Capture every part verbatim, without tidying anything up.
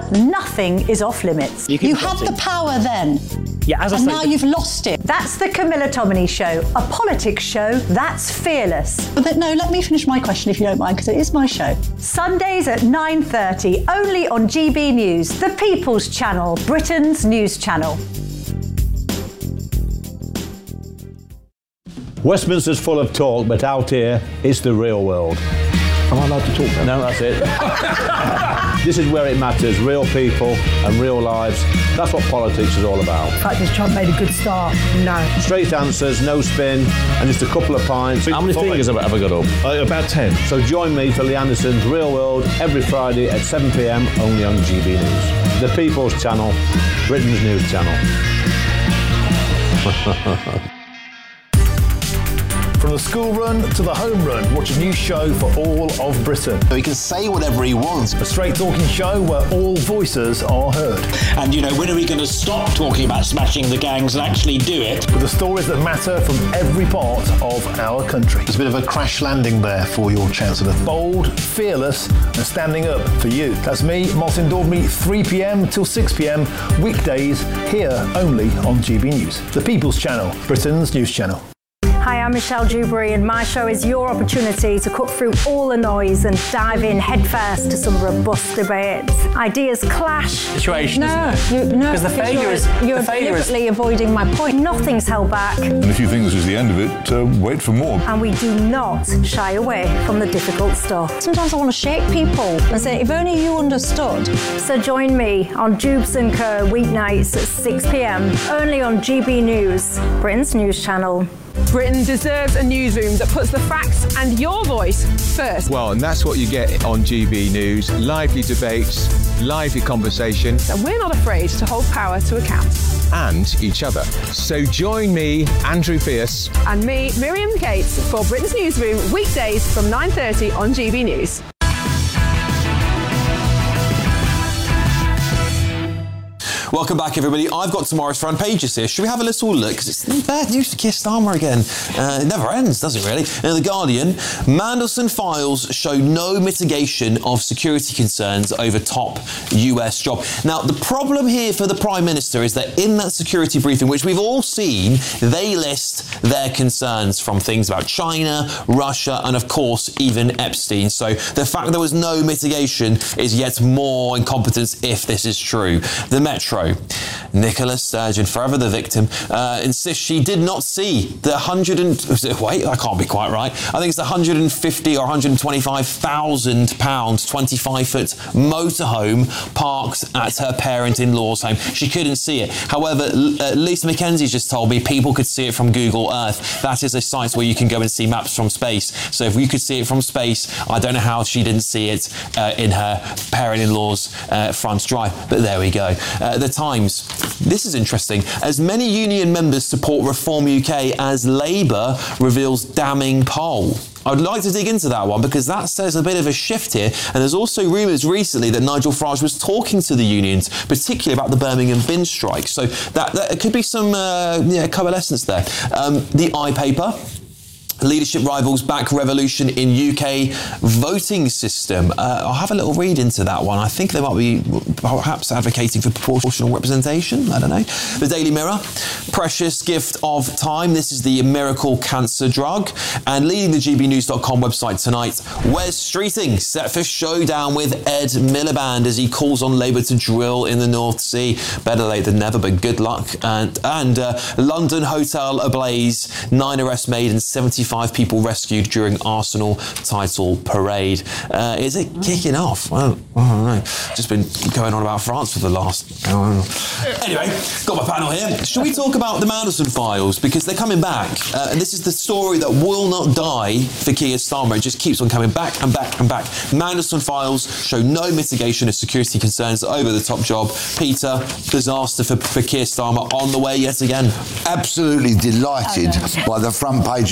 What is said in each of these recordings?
nothing is off limits. You, you had the power then. Yeah, as I and say, now you've lost it. That's the Camilla Tominey Show, a politics show that's fearless. But no, let me finish my question if you don't mind, because it is my show. Sundays at nine thirty, only on G B News, the People's Channel, Britain's news channel. Westminster's full of talk, but out here, it's the real world. Am I allowed to talk then? No, that's it. This is where it matters, real people and real lives. That's what politics is all about. In fact, has Trump made a good start? No. Straight answers, no spin, and just a couple of pints. How many fingers have I ever got up? Uh, about ten. So join me for Lee Anderson's Real World every Friday at seven p m only on G B News. The People's Channel, Britain's news channel. From the school run to the home run, watch a new show for all of Britain. He can say whatever he wants. A straight talking show where all voices are heard. And, you know, when are we going to stop talking about smashing the gangs and actually do it? With the stories that matter from every part of our country. There's a bit of a crash landing there for your Chancellor. Bold, fearless and standing up for you. That's me, Martin Daubney, three p m till six p m, weekdays, here only on G B News. The People's Channel, Britain's news channel. Hi, I'm Michelle Dewberry, and my show is your opportunity to cut through all the noise and dive in headfirst to some robust debates. Ideas clash. Situation, No, isn't it? you, no, Because the failure you're, is you're the failure is deliberately avoiding my point. Nothing's held back, And if you think this is the end of it, uh, wait for more. and we do not shy away from the difficult stuff. Sometimes I want to shake people and say, if only you understood. So join me on Jubes and Co weeknights at six p m only on G B News, Britain's news channel. Britain deserves a newsroom that puts the facts and your voice first. Well, and that's what you get on G B News. Lively debates, lively conversation. And we're not afraid to hold power to account. And each other. So join me, Andrew Pierce. And me, Miriam Cates, for Britain's Newsroom, weekdays from nine thirty on G B News. Welcome back, everybody. I've got tomorrow's front pages here. Should we have a little look? Because it's bad news for Keir Starmer again. Uh, it never ends, does it really? In The Guardian, Mandelson files show no mitigation of security concerns over top U S job. Now, the problem here for the Prime Minister is that in that security briefing, which we've all seen, they list their concerns from things about China, Russia, and of course, even Epstein. So the fact there was no mitigation is yet more incompetence if this is true. The Metro. Nicola Sturgeon, forever the victim, uh, insists she did not see the one hundred and wait, I can't be quite right. I think it's the one hundred fifty or one hundred twenty-five thousand pounds, twenty-five foot motorhome parked at her parent-in-law's home. She couldn't see it. However, uh, Lisa McKenzie's just told me people could see it from Google Earth. That is a site where you can go and see maps from space. So if you could see it from space, I don't know how she didn't see it uh, in her parent-in-law's uh, front drive. But there we go. Uh, the Times. This is interesting. As many union members support Reform U K as Labour reveals damning poll. I'd like to dig into that one because that says a bit of a shift here. And there's also rumours recently that Nigel Farage was talking to the unions, particularly about the Birmingham bin strike. So that, that could be some uh, yeah, coalescence there. Um, the iPaper. Leadership rivals back revolution in U K voting system. Uh, I'll have a little read into that one. I think they might be perhaps advocating for proportional representation. I don't know. The Daily Mirror. Precious gift of time. This is the miracle cancer drug. And leading the G B news dot com website tonight, Wes Streeting set for showdown with Ed Miliband as he calls on Labour to drill in the North Sea. Better late than never, but good luck. And, and uh, London hotel ablaze. Nine arrests made and seventy-five people rescued during Arsenal title parade. Uh, is it kicking off? Well, I don't know. Just been going on about France for the last... I don't know. Anyway, got my panel here. Should we talk about the Mandelson files? Because they're coming back. Uh, and this is the story that will not die for Keir Starmer. It just keeps on coming back and back and back. Mandelson files show no mitigation of security concerns over the top job. Peter, disaster for, for Keir Starmer on the way yet again. Absolutely delighted by the front page of The Guardian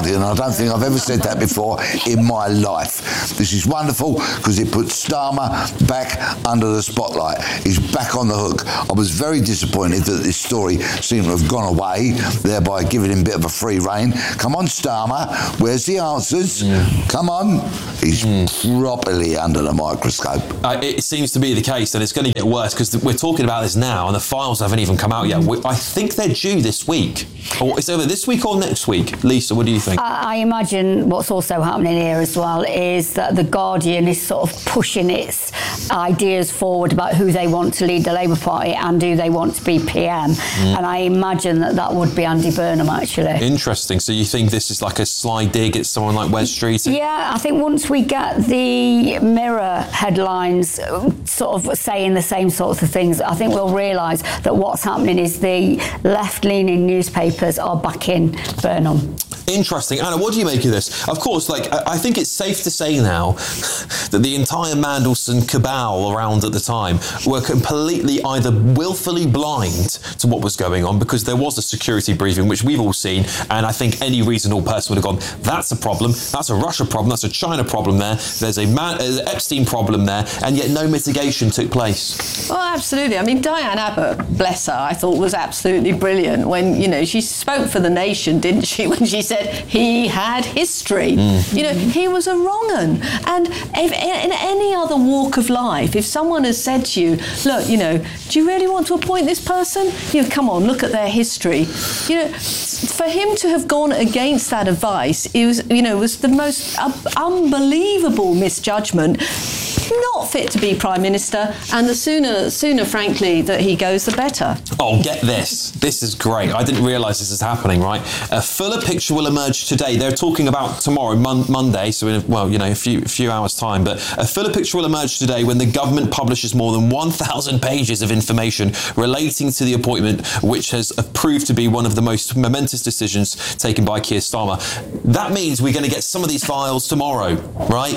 Guardian. I don't think I've ever said that before in my life. This is wonderful because it puts Starmer back under the spotlight. He's back on the hook. I was very disappointed that this story seemed to have gone away, thereby giving him a bit of a free rein. Come on, Starmer, where's the answers? Mm. Come on. He's mm. properly under the microscope. Uh, it seems to be the case, and it's going to get worse because we're talking about this now and the files haven't even come out yet. We, I think they're due this week. Or it's either this week or next week. Lisa, what do you think? I, I imagine what's also happening here as well is that The Guardian is sort of pushing its ideas forward about who they want to lead the Labour Party and who they want to be P M. Mm. And I imagine that that would be Andy Burnham, actually. Interesting. So you think this is like a sly dig at someone like Wes Streeting? Yeah, I think once we get the Mirror headlines sort of saying the same sorts of things, I think we'll realise that what's happening is the left-leaning newspapers are backing Burnham. Interesting. Anna, what do you make of this? Of course, like, I think it's safe to say now that the entire Mandelson cabal around at the time were completely either willfully blind to what was going on, because there was a security briefing, which we've all seen, and I think any reasonable person would have gone, that's a problem, that's a Russia problem, that's a China problem there, there's a Man- uh, Epstein problem there, and yet no mitigation took place. Well, absolutely. I mean, Diane Abbott, bless her, I thought was absolutely brilliant when, you know, she spoke for the nation, didn't she, when she said he had history. Mm. You know, he was a wrong un. And if, in any other walk of life, if someone has said to you, look, you know, do you really want to appoint this person? You know, come on, look at their history. You know, for him to have gone against that advice, it was, you know, was the most uh, unbelievable misjudgment. Not fit to be Prime Minister, and the sooner, sooner, frankly, that he goes, the better. Oh, get this. This is great. I didn't realise this is happening, right? A fuller picture will emerge today. They're talking about tomorrow, mon- Monday, so in, well, you know, a few, few hours' time, but a fuller picture will emerge today when the government publishes more than one thousand pages of information relating to the appointment, which has proved to be one of the most momentous decisions taken by Keir Starmer. That means we're going to get some of these files tomorrow, right?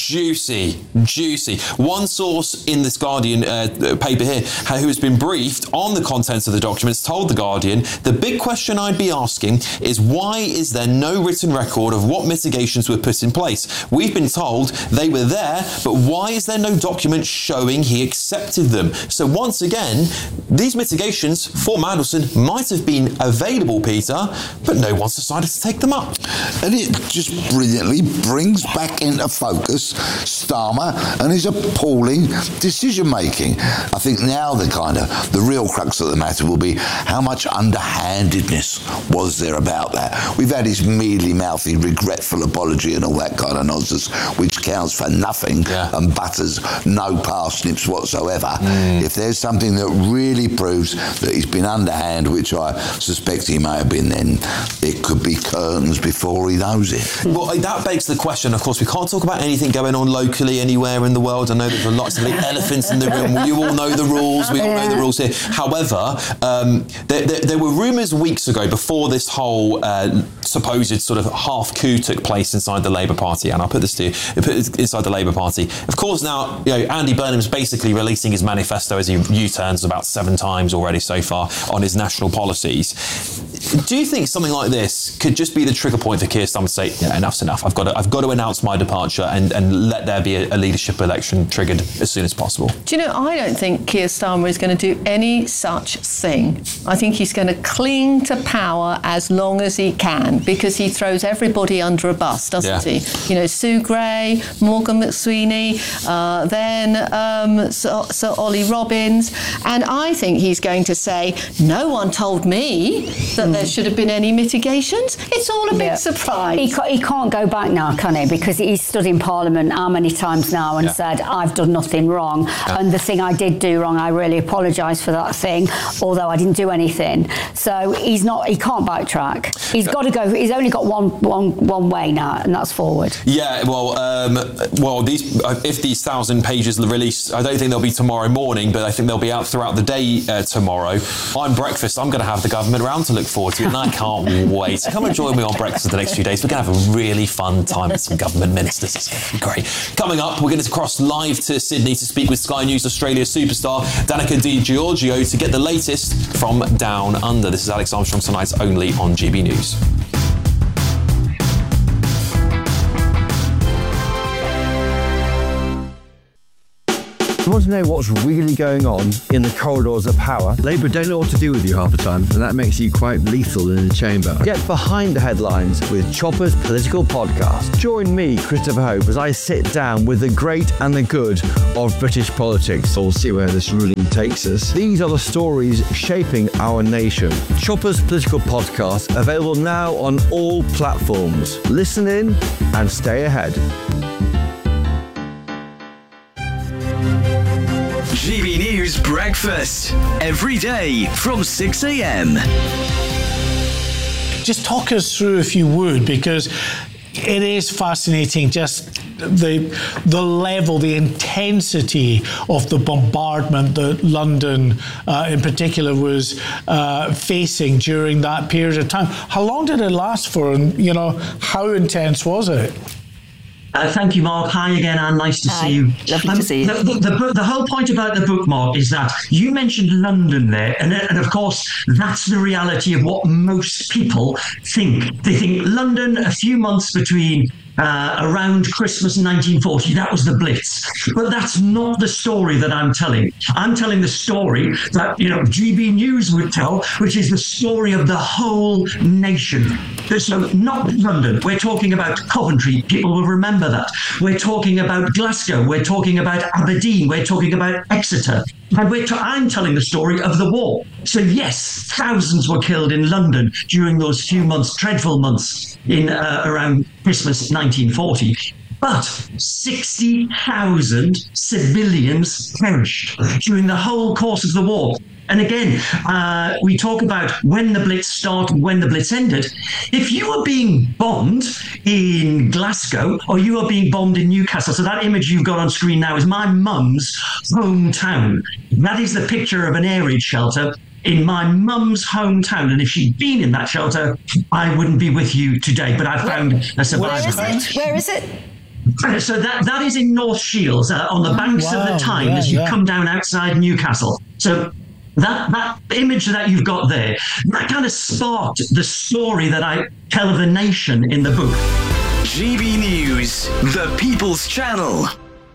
Juicy, juicy. One source in this Guardian uh, paper here, who has been briefed on the contents of the documents, told The Guardian, the big question I'd be asking is why is there no written record of what mitigations were put in place? We've been told they were there, but why is there no document showing he accepted them? So once again, these mitigations for Mandelson might have been available, Peter, but no one's decided to take them up. And it just brilliantly brings back into focus Starmer and his appalling decision-making. I think now the kind of, the real crux of the matter will be how much underhandedness was there about that. We've had his mealy-mouthy, regretful apology and all that kind of nonsense, which counts for nothing yeah. and butters no parsnips whatsoever. Mm. If there's something that really proves that he's been underhand, which I suspect he may have been, then it could be curtains before he knows it. Well, that begs the question, of course, we can't talk about anything going on locally anywhere in the world. I know there's lots of elephants in the room. You all know the rules. We all know the rules here. However, um, there, there, there were rumours weeks ago, before this whole uh, supposed sort of half coup took place inside the Labour Party, and I'll put this to you, put it inside the Labour Party. Of course, now, you know, Andy Burnham's basically releasing his manifesto as he U-turns about seven times already so far on his national policies. Do you think something like this could just be the trigger point for Keir Starmer to say, yeah, enough's enough, I've got to, I've got to announce my departure and, and let there be a, a leadership election triggered as soon as possible? Do you know, I don't think Keir Starmer is going to do any such thing. I think he's going to cling to power as long as he can, because he throws everybody under a bus, doesn't yeah. he? You know, Sue Gray, Morgan McSweeney, uh, then um, Sir, Sir Ollie Robbins, and I think he's going to say, no one told me that there should have been any mitigations. It's all a big yeah. surprise. He, ca- he can't go back now, can he? Because he's stood in Parliament how many times now and yeah. said, I've done nothing wrong. Yeah. And the thing I did do wrong, I really apologise for that thing, although I didn't do anything. So he's not, he can't backtrack. He's got to go, he's only got one, one, one way now, and that's forward. Yeah, well, um, well, these, if these thousand pages are released, I don't think they'll be tomorrow morning, but I think they'll be out throughout the day uh, tomorrow. I'm breakfast, I'm going to have the government round to look forward to, and I can't wait. Come and join me on breakfast for the next few days. We're going to have a really fun time with some government ministers. It's going to be great. Coming up, we're going to cross live to Sydney to speak with Sky News Australia superstar Danica Di Giorgio to get the latest from Down Under. This is Alex Armstrong Tonight, only on G B News. You want to know what's really going on in the corridors of power? Labour don't know what to do with you half the time, and that makes you quite lethal in the chamber. Get behind the headlines with Chopper's Political Podcast. Join me, Christopher Hope, as I sit down with the great and the good of British politics. We'll see where this ruling takes us. These are the stories shaping our nation. Chopper's Political Podcast, available now on all platforms. Listen in and stay ahead. G B News Breakfast, every day from six a.m. Just talk us through, if you would, because it is fascinating, just the the level, the intensity of the bombardment that London, uh, in particular, was uh, facing during that period of time. How long did it last for, and, you know, how intense was it? Uh, thank you, Mark. Hi again, Anne. Nice to Hi. see you. Lovely to see you. The, the, the, the whole point about the book, Mark, is that you mentioned London there, and, and of course, that's the reality of what most people think. They think London, a few months between Uh, around Christmas nineteen forty, that was the Blitz. But that's not the story that I'm telling. I'm telling the story that, you know, G B News would tell, which is the story of the whole nation. So not London. We're talking about Coventry. People will remember that. We're talking about Glasgow. We're talking about Aberdeen. We're talking about Exeter. And we're t- I'm telling the story of the war. So yes, thousands were killed in London during those few months, dreadful months in uh, around Christmas nineteen forty. But sixty thousand civilians perished during the whole course of the war. And again, uh, we talk about when the Blitz started, when the Blitz ended. If you were being bombed in Glasgow or you were being bombed in Newcastle, so that image you've got on screen now is my mum's hometown. That is the picture of an air raid shelter in my mum's hometown. And if she'd been in that shelter, I wouldn't be with you today. But I found a survivor. Where is it? Where is it? So that, that is in North Shields, uh, on the banks wow, of the Tyne, yeah, as you yeah. come down outside Newcastle. So that that image that you've got there, that kind of sparked the story that I tell of the nation in the book. G B News, the People's Channel.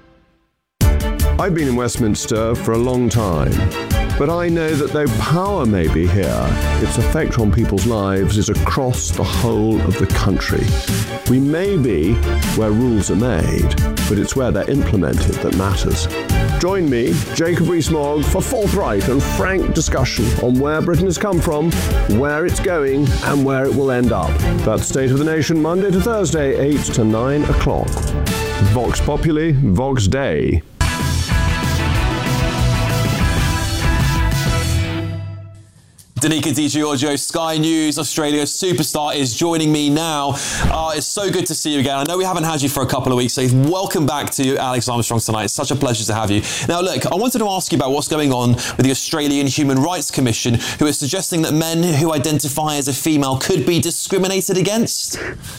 I've been in Westminster for a long time, but I know that though power may be here, its effect on people's lives is across the whole of the country. We may be where rules are made, but it's where they're implemented that matters. Join me, Jacob Rees-Mogg, for forthright and frank discussion on where Britain has come from, where it's going, and where it will end up. That's State of the Nation, Monday to Thursday, eight to nine o'clock. Vox Populi, Vox Dei. Danica Di Giorgio, Sky News Australia superstar, is joining me now. Uh, it's so good to see you again. I know we haven't had you for a couple of weeks, so welcome back to Alex Armstrong tonight. It's such a pleasure to have you. Now, look, I wanted to ask you about what's going on with the Australian Human Rights Commission, who is suggesting that men who identify as a female could be discriminated against.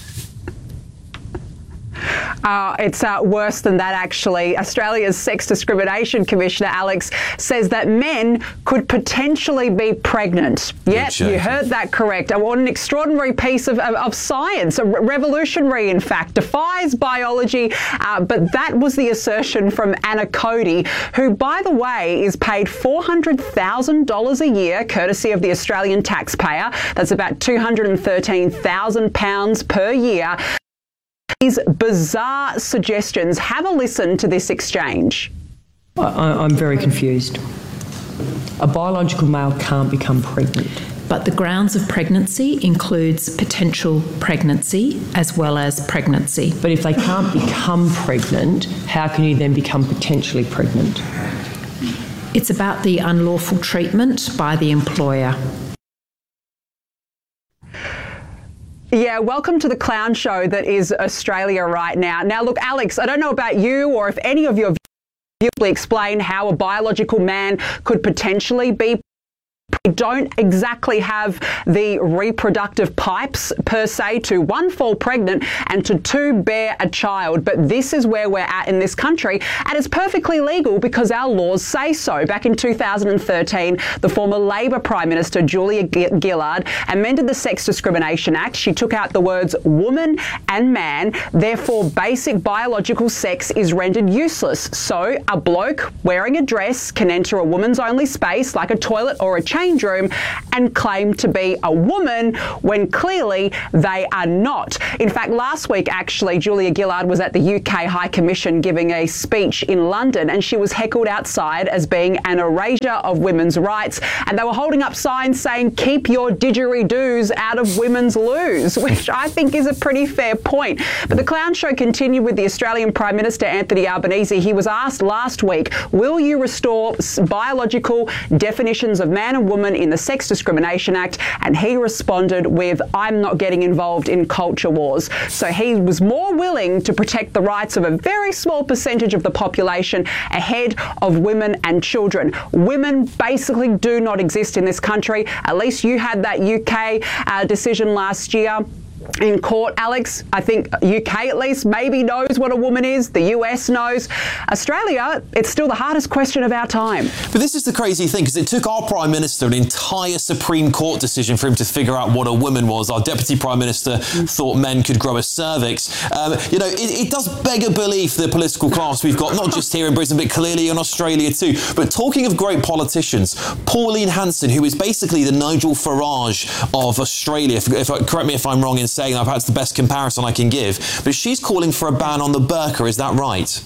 Uh, it's uh, worse than that, actually. Australia's Sex Discrimination Commissioner, Alex, says that men could potentially be pregnant. Yep, you heard that correct. What an extraordinary piece of, of, of science, a revolutionary, in fact, defies biology. Uh, but that was the assertion from Anna Cody, who, by the way, is paid four hundred thousand dollars a year, courtesy of the Australian taxpayer. That's about two hundred thirteen thousand pounds per year. These bizarre suggestions. Have a listen to this exchange. I, I'm very confused. A biological male can't become pregnant. But the grounds of pregnancy includes potential pregnancy as well as pregnancy. But if they can't become pregnant, how can you then become potentially pregnant? It's about the unlawful treatment by the employer. Yeah, welcome to the clown show that is Australia right now. Now, look, Alex, I don't know about you or if any of your viewers explain how a biological man could potentially be don't exactly have the reproductive pipes per se to one, fall pregnant and to two, bear a child. But this is where we're at in this country, and it's perfectly legal because our laws say so. Back in two thousand thirteen, the former Labor Prime Minister Julia Gillard amended the Sex Discrimination Act. She took out the words woman and man, therefore basic biological sex is rendered useless. So a bloke wearing a dress can enter a woman's only space like a toilet or a change room and claim to be a woman when clearly they are not. In fact, last week actually Julia Gillard was at the U K High Commission giving a speech in London, and she was heckled outside as being an erasure of women's rights, and they were holding up signs saying keep your didgeridoos out of women's loos, which I think is a pretty fair point. But the clown show continued with the Australian Prime Minister Anthony Albanese. He was asked last week, will you restore biological definitions of man and woman in the Sex Discrimination Act? And he responded with, I'm not getting involved in culture wars. So he was more willing to protect the rights of a very small percentage of the population ahead of women and children. Women basically do not exist in this country. At least you had that U K uh, decision last year in court, Alex. I think U K at least maybe knows what a woman is. The U S knows. Australia, it's still the hardest question of our time. But this is the crazy thing, because it took our Prime Minister an entire Supreme Court decision for him to figure out what a woman was. Our Deputy Prime Minister mm. thought men could grow a cervix. Um, you know, it, it does beg a belief, the political class we've got, not just here in Britain, but clearly in Australia too. But talking of great politicians, Pauline Hanson, who is basically the Nigel Farage of Australia, if, if correct me if I'm wrong in saying that, perhaps the best comparison I can give, but she's calling for a ban on the burqa, is that right?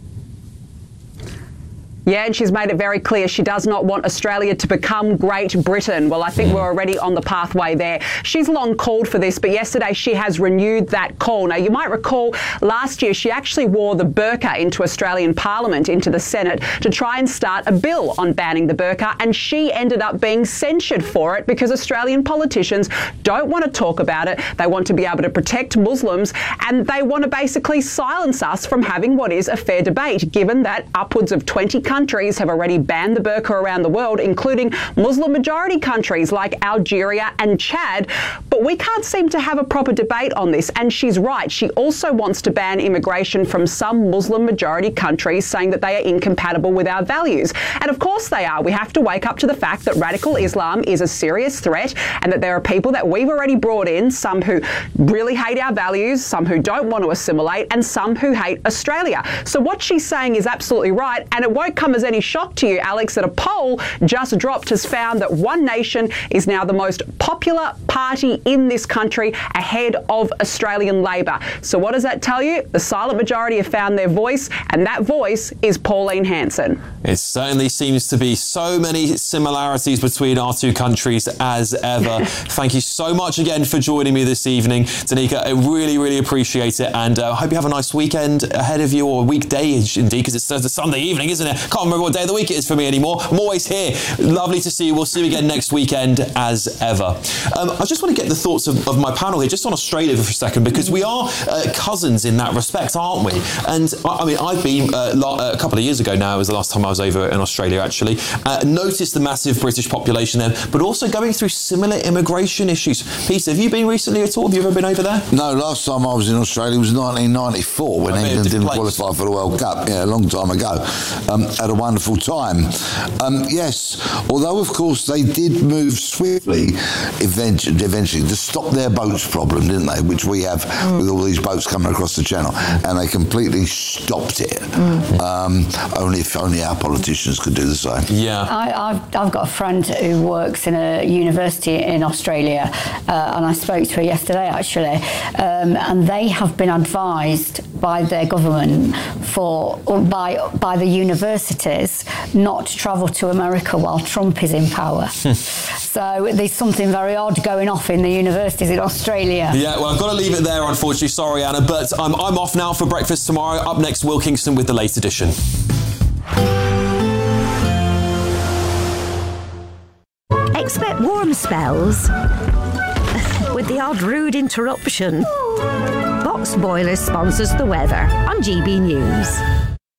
Yeah, and she's made it very clear she does not want Australia to become Great Britain. Well, I think we're already on the pathway there. She's long called for this, but yesterday she has renewed that call. Now, you might recall last year she actually wore the burqa into Australian Parliament, into the Senate, to try and start a bill on banning the burqa, and she ended up being censured for it because Australian politicians don't want to talk about it. They want to be able to protect Muslims, and they want to basically silence us from having what is a fair debate, given that upwards of twenty countries countries have already banned the burqa around the world, including Muslim-majority countries like Algeria and Chad. But we can't seem to have a proper debate on this. And she's right. She also wants to ban immigration from some Muslim-majority countries, saying that they are incompatible with our values. And of course they are. We have to wake up to the fact that radical Islam is a serious threat, and that there are people that we've already brought in, some who really hate our values, some who don't want to assimilate, and some who hate Australia. So what she's saying is absolutely right, and it won't come as any shock to you, Alex, that a poll just dropped has found that One Nation is now the most popular party in this country, ahead of Australian Labor. So what does that tell you? The silent majority have found their voice, and that voice is Pauline Hanson. It certainly seems to be so many similarities between our two countries as ever. Thank you so much again for joining me this evening, Danica. I really, really appreciate it, and I uh, hope you have a nice weekend ahead of you, or weekday indeed, because it's a Sunday evening, isn't it? Can't remember what day of the week it is for me anymore. I'm always here. Lovely to see you. We'll see you again next weekend as ever. Um, I just want to get the thoughts of, of my panel here, just on Australia for a second, because we are uh, cousins in that respect, aren't we? And I, I mean, I've been uh, lo- a couple of years ago now, was the last time I was over in Australia actually, uh, noticed the massive British population there, but also going through similar immigration issues. Peter, have you been recently at all? Have you ever been over there? No, last time I was in Australia was nineteen ninety-four, when I England didn't place. qualify for the World Cup. Yeah, a long time ago. Um, had a wonderful time. Um, yes, although of course they did move swiftly eventually, eventually to stop their boats problem, didn't they? Which we have mm. with all these boats coming across the channel, and they completely stopped it. Mm. Um, only if only our politicians could do the same. Yeah, I, I've I've got a friend who works in a university in Australia, uh, and I spoke to her yesterday actually, um, and they have been advised by their government for or by by the universities not to travel to America while Trump is in power. So there's something very odd going off in the universities in Australia. Yeah, well, I've got to leave it there, unfortunately. Sorry, Anna, but I'm, I'm off now for breakfast tomorrow. Up next, Will Kingston with the late edition. Expect warm spells with the odd rude interruption. Box Boilers sponsors the weather on G B News.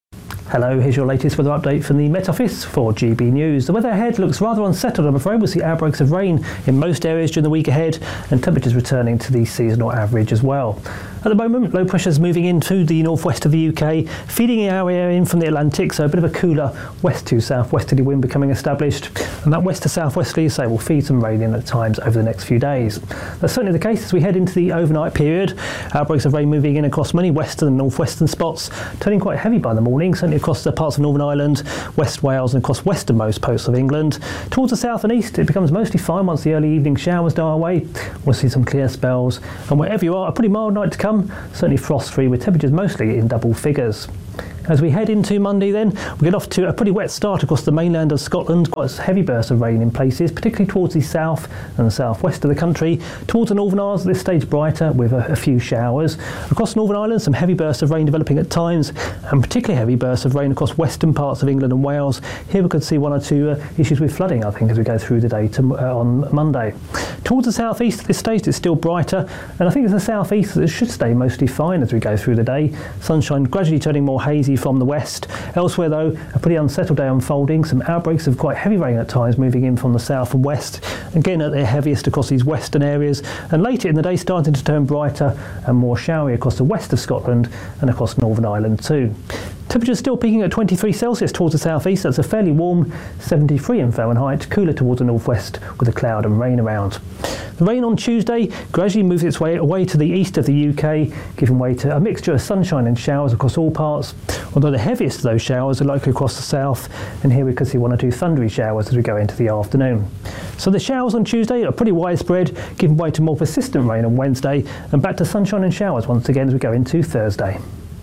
Hello, here's your latest weather update from the Met Office for G B News. The weather ahead looks rather unsettled, I'm afraid. We'll see outbreaks of rain in most areas during the week ahead and temperatures returning to the seasonal average as well. At the moment, low pressure is moving into the northwest of the U K, feeding our area in from the Atlantic, so a bit of a cooler west to southwesterly wind becoming established. And that west to southwesterly, so will feed some rain in at times over the next few days. That's certainly the case as we head into the overnight period. Outbreaks of rain moving in across many western and northwestern spots, turning quite heavy by the morning, certainly across the parts of Northern Ireland, West Wales and across westernmost coasts of England. Towards the south and east, it becomes mostly fine once the early evening showers die away. We'll see some clear spells, and wherever you are, a pretty mild night to come, certainly frost-free with temperatures mostly in double figures. As we head into Monday then, we get off to a pretty wet start across the mainland of Scotland. Quite a heavy burst of rain in places, particularly towards the south and the southwest of the country. Towards the Northern Isles, at this stage brighter with a, a few showers. Across Northern Ireland, some heavy bursts of rain developing at times, and particularly heavy bursts of rain across western parts of England and Wales. Here we could see one or two uh, issues with flooding, I think, as we go through the day to, uh, on Monday. Towards the southeast at this stage, it's still brighter, and I think it's the southeast that it should stay mostly fine as we go through the day. Sunshine gradually turning more hazy from the west. Elsewhere though, a pretty unsettled day unfolding, some outbreaks of quite heavy rain at times moving in from the south and west, again at their heaviest across these western areas, and later in the day starting to turn brighter and more showery across the west of Scotland and across Northern Ireland too. Temperatures still peaking at twenty-three Celsius towards the southeast. That's a fairly warm seventy-three in Fahrenheit, cooler towards the northwest with a cloud and rain around. The rain on Tuesday gradually moves its way away to the east of the U K, giving way to a mixture of sunshine and showers across all parts, although the heaviest of those showers are likely across the south, and here we could see one or two thundery showers as we go into the afternoon. So the showers on Tuesday are pretty widespread, giving way to more persistent rain on Wednesday, and back to sunshine and showers once again as we go into Thursday.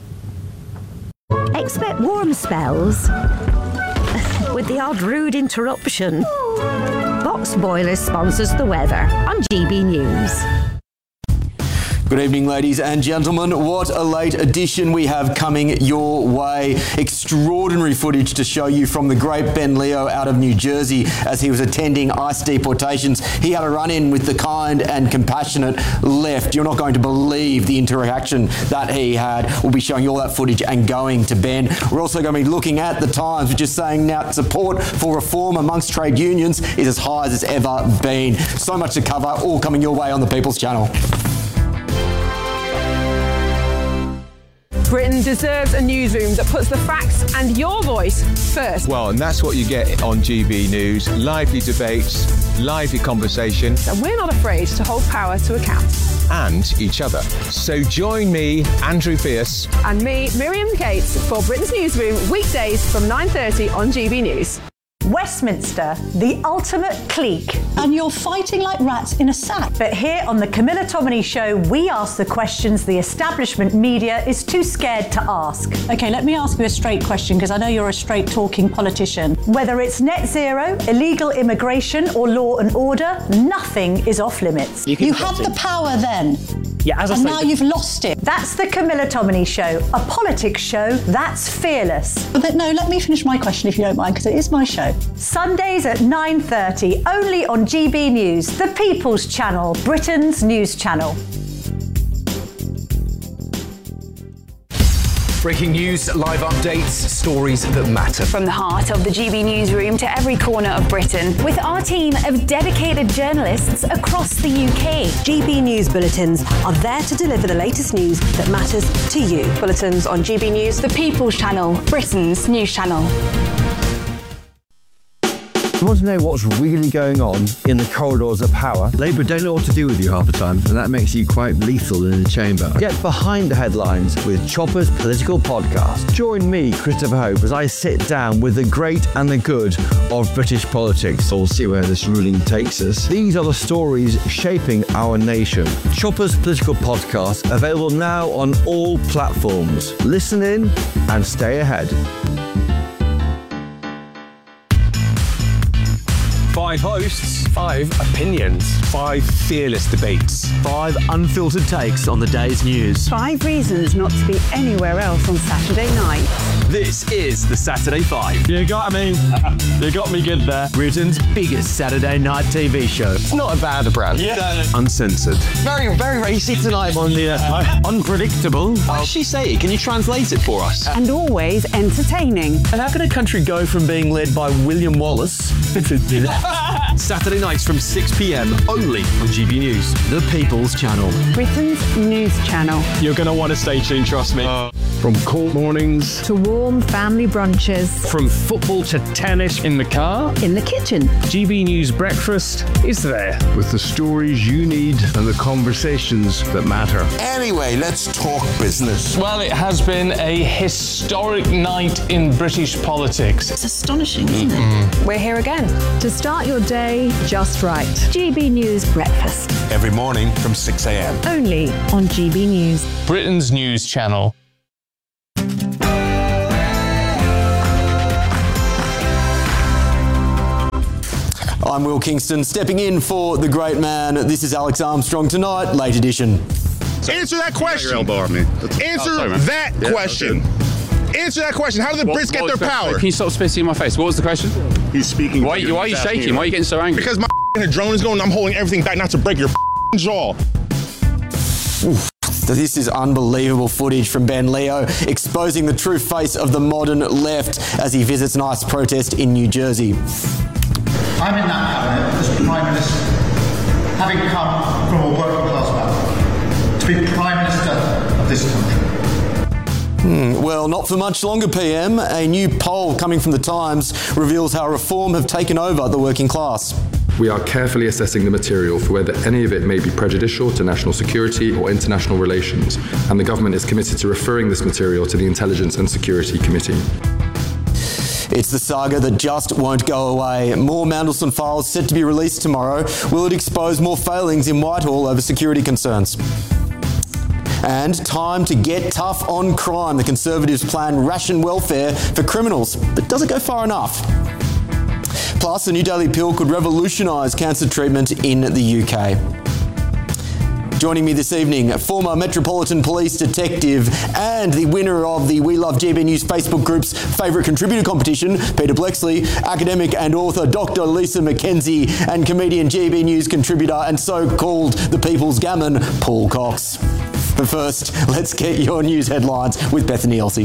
Expect warm spells with the odd rude interruption. Box Boilers sponsors the weather on G B News. Good evening, ladies and gentlemen. What a late edition we have coming your way. Extraordinary footage to show you from the great Ben Leo out of New Jersey as he was attending ICE deportations. He had a run-in with the kind and compassionate left. You're not going to believe the interaction that he had. We'll be showing you all that footage and going to Ben. We're also going to be looking at the Times, which is saying now support for reform amongst trade unions is as high as it's ever been. So much to cover, all coming your way on the People's Channel. Britain deserves a newsroom that puts the facts and your voice first. Well, and that's what you get on G B News. Lively debates, lively conversation. And we're not afraid to hold power to account. And each other. So join me, Andrew Pierce. And me, Miriam Cates, for Britain's Newsroom, weekdays from nine thirty on G B News. Westminster, the ultimate clique. And you're fighting like rats in a sack. But here on the Camilla Tominey Show, we ask the questions the establishment media is too scared to ask. OK, let me ask you a straight question, because I know you're a straight-talking politician. Whether it's net zero, illegal immigration or law and order, nothing is off limits. You, you had the power then. Yeah, as I and say, now you've lost it. That's the Camilla Tominey Show, a politics show that's fearless. But no, let me finish my question if you don't mind, because it is my show. Sundays at nine thirty, only on G B News, the People's Channel, Britain's news channel. Breaking news, live updates, stories that matter. From the heart of the G B Newsroom to every corner of Britain, with our team of dedicated journalists across the U K. G B News bulletins are there to deliver the latest news that matters to you. Bulletins on G B News, the People's Channel, Britain's news channel. You want to know what's really going on in the corridors of power? Labour don't know what to do with you half the time, and that makes you quite lethal in the chamber. Get behind the headlines with Chopper's Political Podcast. Join me, Christopher Hope, as I sit down with the great and the good of British politics. We'll see where this ruling takes us. These are the stories shaping our nation. Chopper's Political Podcast, available now on all platforms. Listen in and stay ahead. Five hosts. Five opinions. Five fearless debates. Five unfiltered takes on the day's news. Five reasons not to be anywhere else on Saturday night. This is the Saturday Five. You got me. You got me good there. Britain's biggest Saturday night T V show. It's not a bad brand. Yeah. Uncensored. Very, very racy tonight. On the uh, unpredictable. What does she say? Can you translate it for us? And always entertaining. And how can a country go from being led by William Wallace to Saturday nights from six p.m. only on G B News. The People's Channel. Britain's news channel. You're going to want to stay tuned, trust me. Uh, From cold mornings to warm family brunches. From football to tennis in the car. In the kitchen. G B News breakfast is there. With the stories you need and the conversations that matter. Anyway, let's talk business. Well, it has been a historic night in British politics. It's astonishing, isn't it? We're here again to start your day just right. G B News Breakfast. Every morning from six a.m. Only on G B News. Britain's news channel. I'm Will Kingston, stepping in for the great man. This is Alex Armstrong tonight, late edition. Answer that question. Your elbow on me. Answer oh, sorry, that yeah, question. Answer that question. How do the what, Brits get their the power? Can you stop spitting in my face? What was the question? He's speaking. Why, why are you shaking? Why are you getting so angry? Because my drone is going. I'm holding everything back not to break your jaw. Oof. This is unbelievable footage from Ben Leo exposing the true face of the modern left as he visits an ICE protest in New Jersey. I'm in that cabinet as Prime Minister, having come from a working class background, to be Prime Minister of this country. Hmm, well, not for much longer, P M. A new poll coming from The Times reveals how reform have taken over the working class. We are carefully assessing the material for whether any of it may be prejudicial to national security or international relations, and the government is committed to referring this material to the Intelligence and Security Committee. It's the saga that just won't go away. More Mandelson files set to be released tomorrow. Will it expose more failings in Whitehall over security concerns? And time to get tough on crime. The Conservatives plan ration welfare for criminals, but does it go far enough? Plus, a new daily pill could revolutionise cancer treatment in the U K. Joining me this evening, former Metropolitan Police detective and the winner of the We Love G B News Facebook group's favourite contributor competition, Peter Blexley, academic and author Doctor Lisa McKenzie, and comedian G B News contributor and so-called The People's Gammon, Paul Cox. But first, let's get your news headlines with Bethany Elsey.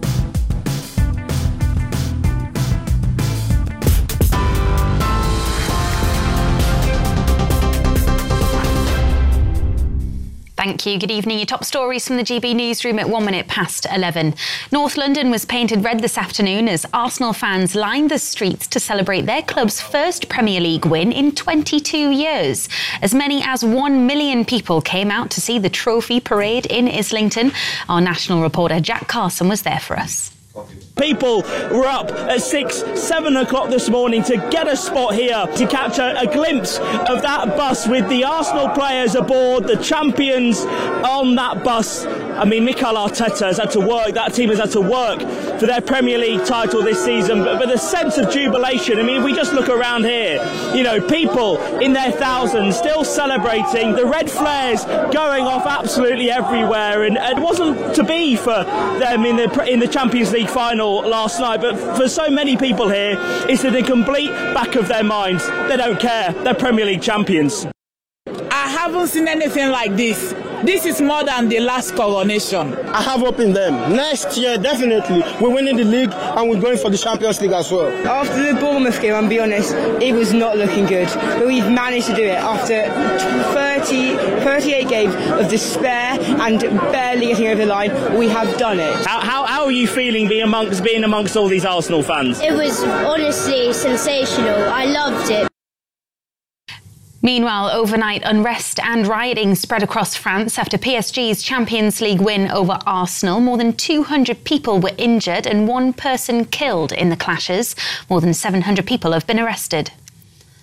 Thank you. Good evening. Your top stories from the G B newsroom at one minute past eleven. North London was painted red this afternoon as Arsenal fans lined the streets to celebrate their club's first Premier League win in twenty-two years. As many as one million people came out to see the trophy parade in Islington. Our national reporter Jack Carson was there for us. People were up at six, seven o'clock this morning to get a spot here to capture a glimpse of that bus with the Arsenal players aboard, the champions on that bus. I mean, Mikel Arteta has had to work, that team has had to work for their Premier League title this season, but, but the sense of jubilation, I mean, if we just look around here, you know, people in their thousands still celebrating, the red flares going off absolutely everywhere, and it wasn't to be for them in the, in the Champions League final last night, but for so many people here, it's in the complete back of their minds. They don't care. They're Premier League champions. I haven't seen anything like this. This is more than the last coronation. I have hope in them. Next year, definitely, we're winning the league and we're going for the Champions League as well. After the Bournemouth game, I'll be honest, it was not looking good. But we've managed to do it after thirty, thirty-eight games of despair and barely getting over the line. We have done it. How, how, how are you feeling being amongst, being amongst all these Arsenal fans? It was honestly sensational. I loved it. Meanwhile, overnight unrest and rioting spread across France after P S G's Champions League win over Arsenal. More than two hundred people were injured and one person killed in the clashes. More than seven hundred people have been arrested.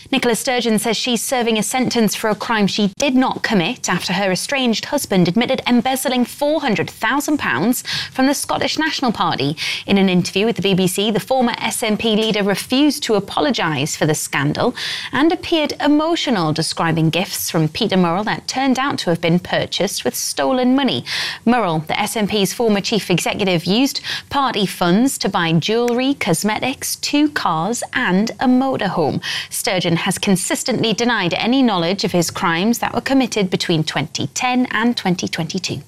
Nicola Sturgeon says she's serving a sentence for a crime she did not commit after her estranged husband admitted embezzling four hundred thousand pounds from the Scottish National Party. In an interview with the B B C, the former S N P leader refused to apologise for the scandal and appeared emotional, describing gifts from Peter Murrell that turned out to have been purchased with stolen money. Murrell, the S N P's former chief executive, used party funds to buy jewellery, cosmetics, two cars and a motorhome. Sturgeon has consistently denied any knowledge of his crimes that were committed between twenty ten and twenty twenty-two.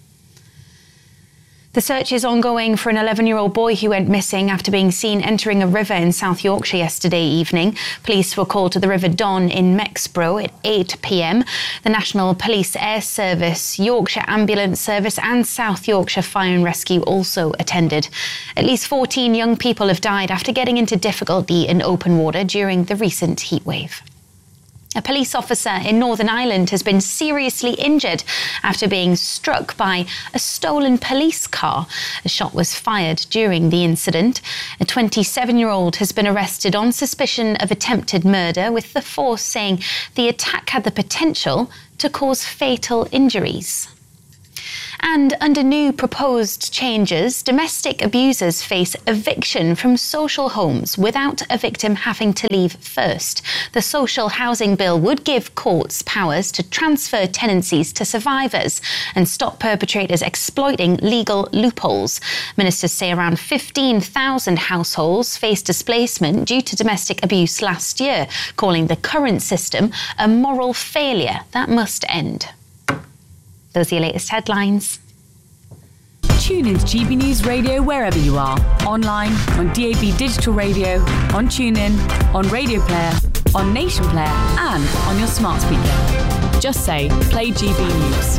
The search is ongoing for an eleven-year-old boy who went missing after being seen entering a river in South Yorkshire yesterday evening. Police were called to the River Don in Mexborough at eight p m. The National Police Air Service, Yorkshire Ambulance Service and South Yorkshire Fire and Rescue also attended. At least fourteen young people have died after getting into difficulty in open water during the recent heatwave. A police officer in Northern Ireland has been seriously injured after being struck by a stolen police car. A shot was fired during the incident. A twenty-seven-year-old has been arrested on suspicion of attempted murder, with the force saying the attack had the potential to cause fatal injuries. And under new proposed changes, domestic abusers face eviction from social homes without a victim having to leave first. The social housing bill would give courts powers to transfer tenancies to survivors and stop perpetrators exploiting legal loopholes. Ministers say around fifteen thousand households faced displacement due to domestic abuse last year, calling the current system a moral failure that must end. Those are your latest headlines. Tune into G B News Radio wherever you are. Online, on D A B Digital Radio, on TuneIn, on Radio Player, on Nation Player and on your smart speaker. Just say, play G B News.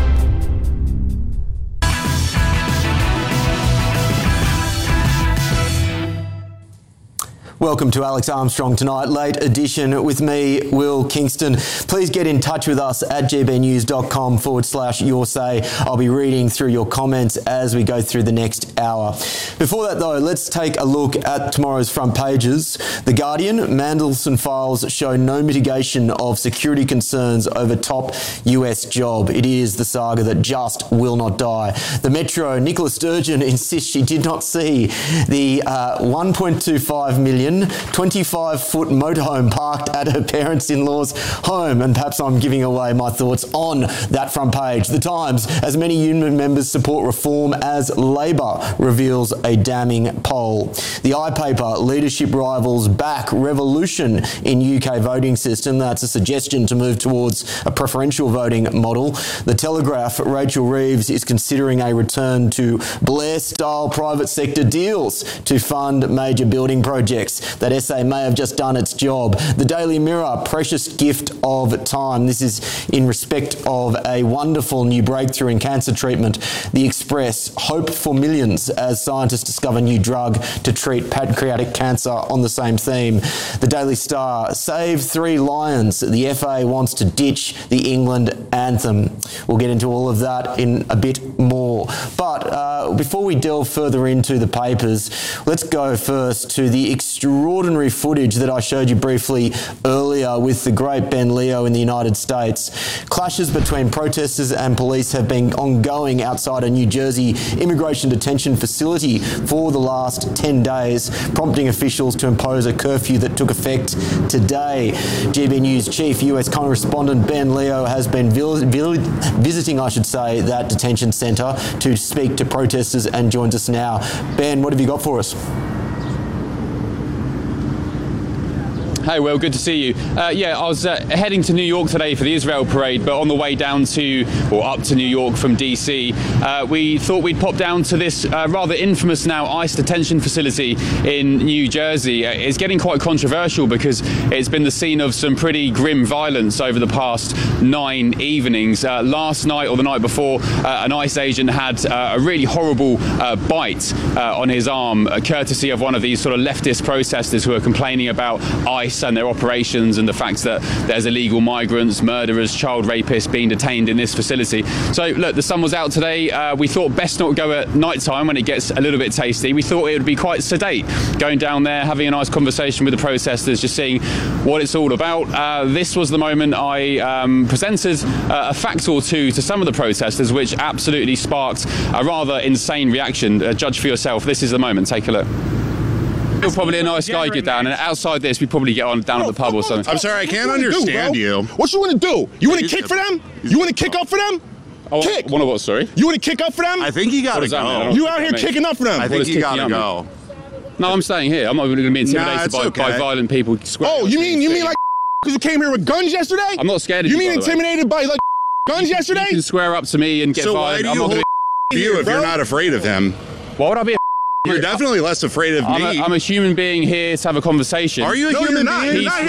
Welcome to Alex Armstrong Tonight, late edition with me, Will Kingston. Please get in touch with us at gbnews.com forward slash your say. I'll be reading through your comments as we go through the next hour. Before that though, let's take a look at tomorrow's front pages. The Guardian, Mandelson files show no mitigation of security concerns over top U S job. It is the saga that just will not die. The Metro, Nicola Sturgeon insists she did not see the uh, one point two five million twenty-five foot motorhome parked at her parents-in-law's home, and perhaps I'm giving away my thoughts on that front page. The Times, as many union members support reform as Labor, reveals a damning poll. The iPaper, leadership rivals back revolution in U K voting system. That's a suggestion to move towards a preferential voting model. The Telegraph, Rachel Reeves is considering a return to Blair-style private sector deals to fund major building projects. That essay may have just done its job. The Daily Mirror, precious gift of time. This is in respect of a wonderful new breakthrough in cancer treatment. The Express, hope for millions as scientists discover new drug to treat pancreatic cancer on the same theme. The Daily Star, save three lions. The F A wants to ditch the England anthem. We'll get into all of that in a bit more. But uh, before we delve further into the papers, let's go first to the extraordinary Extraordinary footage that I showed you briefly earlier with the great Ben Leo in the United States. Clashes between protesters and police have been ongoing outside a New Jersey immigration detention facility for the last ten days, prompting officials to impose a curfew that took effect today. G B News chief U S correspondent Ben Leo has been visiting, I should say, that detention centre to speak to protesters and joins us now. Ben, what have you got for us? Hey Will, good to see you. Uh, yeah, I was uh, heading to New York today for the Israel parade, but on the way down to, or up to New York from D C, uh, we thought we'd pop down to this uh, rather infamous now ICE detention facility in New Jersey. Uh, it's getting quite controversial because it's been the scene of some pretty grim violence over the past nine evenings. Uh, last night or the night before, uh, an ICE agent had uh, a really horrible uh, bite uh, on his arm, uh, courtesy of one of these sort of leftist protesters who are complaining about ICE ICE and their operations and the fact that there's illegal migrants, murderers, child rapists being detained in this facility. So look, the sun was out today. Uh, we thought best not go at night time when it gets a little bit tasty. We thought it would be quite sedate, going down there, having a nice conversation with the protesters, just seeing what it's all about. Uh, this was the moment I um, presented uh, a fact or two to some of the protesters, which absolutely sparked a rather insane reaction. Uh, judge for yourself. This is the moment. Take a look. You're probably a nice guy, get down, and outside this, we probably get on down at the pub or something. I'm sorry, I can't understand you. What you want to do? You want to kick for them? You want to kick up for them? Oh, kick. Want to what? Sorry. You want to kick up for them? I think you got to go. You out here kicking up for them? I think you got to go. No, I'm staying here. I'm not going to be intimidated nah, by, okay. by violent people. Oh, you mean you mean like because you came here with guns yesterday? I'm not scared of you. You mean intimidated by like guns you, yesterday? You can swear up to me and get so violent. Why do I'm you not hold gonna you if bro? you're not afraid of him? Why would I be? You're definitely less afraid of I'm me. A, I'm a human being here to have a conversation. Are you a no, human you're not. being? You're not.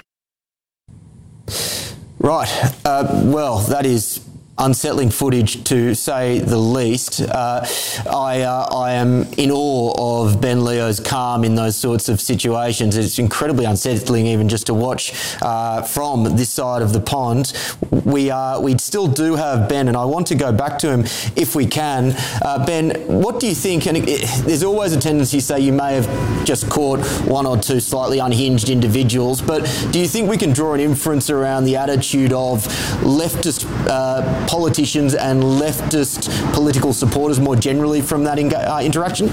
Right. Uh, well, that is unsettling footage, to say the least. Uh, I uh, I am in awe of Ben Leo's calm in those sorts of situations. It's incredibly unsettling even just to watch uh, from this side of the pond. We uh, we still do have Ben, and I want to go back to him if we can. Uh, Ben, what do you think? And it, it, there's always a tendency to say you may have just caught one or two slightly unhinged individuals, but do you think we can draw an inference around the attitude of leftist uh, politicians and leftist political supporters more generally from that in- uh, interaction?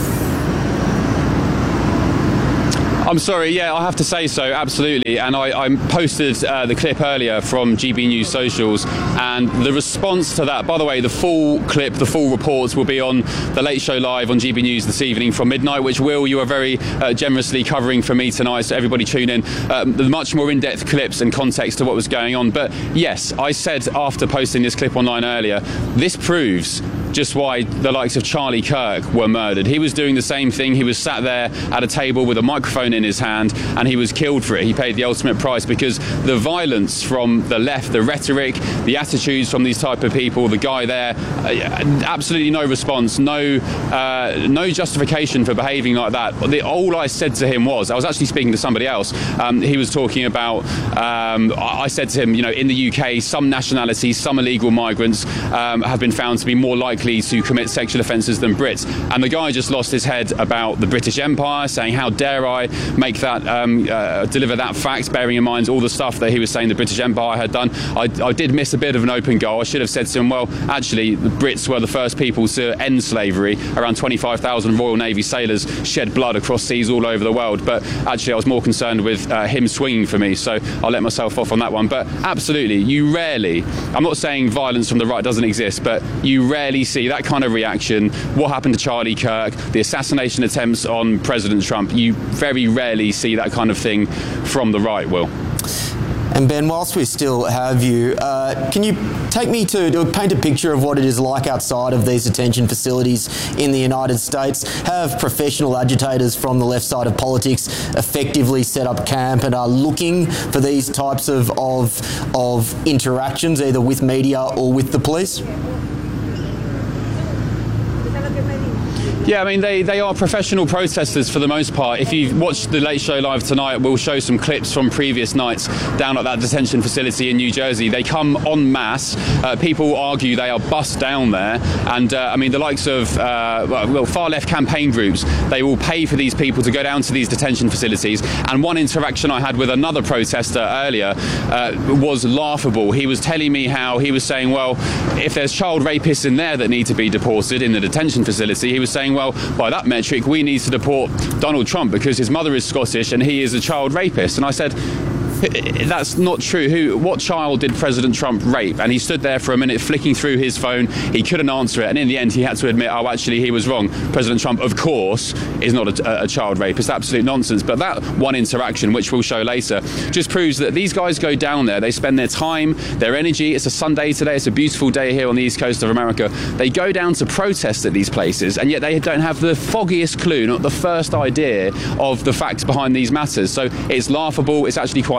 I'm sorry, yeah, I have to say so, absolutely. And I, I posted uh, the clip earlier from G B News socials, and the response to that, by the way, the full clip, the full reports will be on The Late Show Live on G B News this evening from midnight, which, Will, you are very uh, generously covering for me tonight, so everybody tune in. Um, the much more in-depth clips and context to what was going on. But yes, I said after posting this clip online earlier, this proves just why the likes of Charlie Kirk were murdered. He was doing the same thing. He was sat there at a table with a microphone in his hand, and he was killed for it. He paid the ultimate price because the violence from the left, the rhetoric, the attitudes from these type of people, the guy there, uh, absolutely no response, no uh, no justification for behaving like that. The, all I said to him was, I was actually speaking to somebody else. Um, he was talking about, um, I said to him, you know, in the U K, some nationalities, some illegal migrants um, have been found to be more likely to commit sexual offences than Brits. And the guy just lost his head about the British Empire, saying, how dare I make that, um, uh, deliver that fact, bearing in mind all the stuff that he was saying the British Empire had done. I, I did miss a bit of an open goal. I should have said to him, well, actually, the Brits were the first people to end slavery. Around twenty-five thousand Royal Navy sailors shed blood across seas all over the world. But actually, I was more concerned with uh, him swinging for me, so I'll let myself off on that one. But absolutely, you rarely, I'm not saying violence from the right doesn't exist, but you rarely see that kind of reaction. What happened to Charlie Kirk, the assassination attempts on President Trump, you very rarely see that kind of thing from the right, Will. And Ben, whilst we still have you, uh, can you take me to, to paint a picture of what it is like outside of these detention facilities in the United States? Have professional agitators from the left side of politics effectively set up camp and are looking for these types of, of, of interactions, either with media or with the police? Yeah, I mean, they, they are professional protesters for the most part. If you've watched The Late Show Live tonight, we'll show some clips from previous nights down at that detention facility in New Jersey. They come en masse. Uh, people argue they are bussed down there. And, uh, I mean, the likes of uh, well, far-left campaign groups, they will pay for these people to go down to these detention facilities. And one interaction I had with another protester earlier uh, was laughable. He was telling me how he was saying, well, if there's child rapists in there that need to be deported in the detention facility, he was saying, well, by that metric, we need to deport Donald Trump because his mother is Scottish and he is a child rapist. And I said, that's not true. Who? What child did President Trump rape? And he stood there for a minute flicking through his phone. He couldn't answer it. And in the end, he had to admit, oh, actually, he was wrong. President Trump, of course, is not a, a child rapist. Absolute nonsense. But that one interaction, which we'll show later, just proves that these guys go down there. They spend their time, their energy. It's a Sunday today. It's a beautiful day here on the east coast of America. They go down to protest at these places, and yet they don't have the foggiest clue, not the first idea of the facts behind these matters. So it's laughable. It's actually quite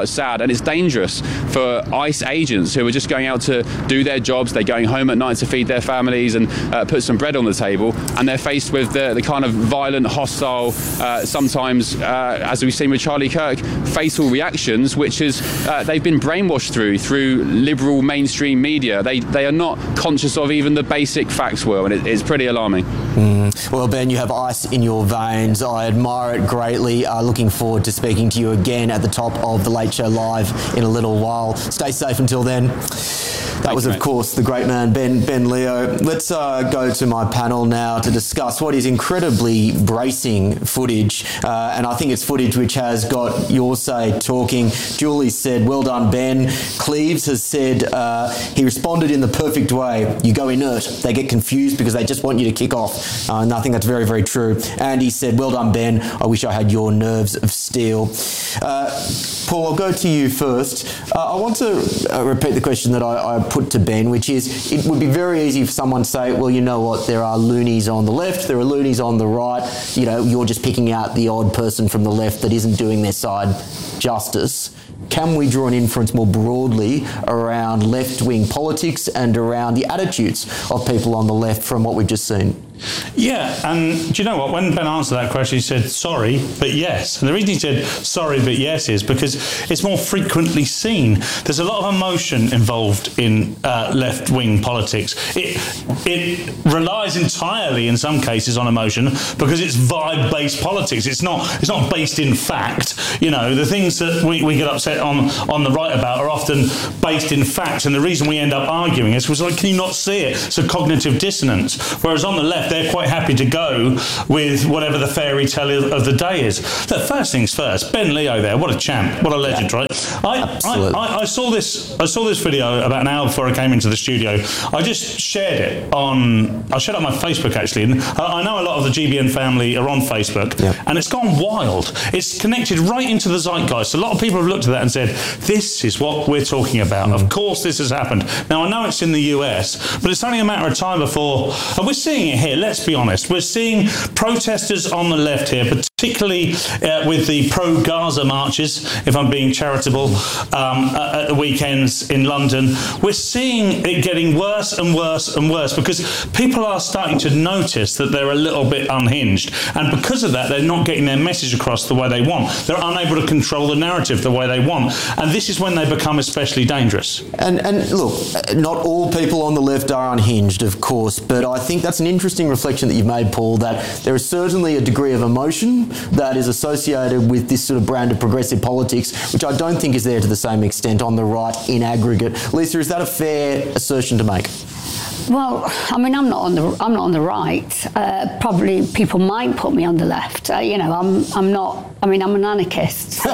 quite sad, and it's dangerous for ICE agents who are just going out to do their jobs. They're going home at night to feed their families and uh, put some bread on the table, and they're faced with the, the kind of violent, hostile, uh, sometimes, uh, as we've seen with Charlie Kirk, fatal reactions, which is uh, they've been brainwashed through through liberal mainstream media. They they are not conscious of even the basic facts, Will, and it, it's pretty alarming. Mm. Well, Ben, you have ice in your veins. I admire it greatly. Uh, looking forward to speaking to you again at the top of The Late Show Live in a little while. Stay safe until then. That was, of course, the great man, Ben Ben Leo. Let's uh, go to my panel now to discuss what is incredibly bracing footage. Uh, and I think it's footage which has got your say talking. Julie said, well done, Ben. Cleves has said uh, he responded in the perfect way. You go inert. They get confused because they just want you to kick off. Uh, and I think that's very, very true. Andy said, well done, Ben. I wish I had your nerves of steel. Uh, Paul, I'll go to you first. Uh, I want to uh, repeat the question that I, I put to Ben, which is, it would be very easy for someone to say, well, you know what, there are loonies on the left, there are loonies on the right, you know, you're just picking out the odd person from the left that isn't doing their side justice. Can we draw an inference more broadly around left-wing politics and around the attitudes of people on the left from what we've just seen? Yeah, and do you know what? When Ben answered that question, he said, sorry, but yes. And the reason he said sorry, but yes is because it's more frequently seen. There's a lot of emotion involved in uh, left-wing politics. It, it relies entirely, in some cases, on emotion because it's vibe-based politics. It's not, it's not based in fact. You know, the things that we, we get upset on, on the right about are often based in fact, and the reason we end up arguing is because, like, can you not see it? It's a cognitive dissonance. Whereas on the left, they're quite happy to go with whatever the fairy tale of the day is. Look, first things first, Ben Leo there, what a champ, what a legend, yeah. right? I, I, I, I saw this I saw this video about an hour before I came into the studio. I just shared it on, I shared it on my Facebook actually, and I, I know a lot of the G B N family are on Facebook, yeah. and it's gone wild. It's connected right into the zeitgeist. A lot of people have looked at that and said, this is what we're talking about. Mm. Of course this has happened. Now I know it's in the U S, but it's only a matter of time before, and we're seeing it here. Let's be honest, we're seeing protesters on the left here, particularly uh, with the pro-Gaza marches, if I'm being charitable, um, at the weekends in London. We're seeing it getting worse and worse and worse because people are starting to notice that they're a little bit unhinged. And because of that, they're not getting their message across the way they want. They're unable to control the narrative the way they want. And this is when they become especially dangerous. And, and look, not all people on the left are unhinged, of course, but I think that's an interesting reflection that you've made, Paul, that there is certainly a degree of emotion that is associated with this sort of brand of progressive politics, which I don't think is there to the same extent on the right in aggregate. Lisa, is that a fair assertion to make? Well, I mean, I'm not on the I'm not on the right. Uh, probably people might put me on the left. Uh, you know, I'm I'm not. I mean, I'm an anarchist, so,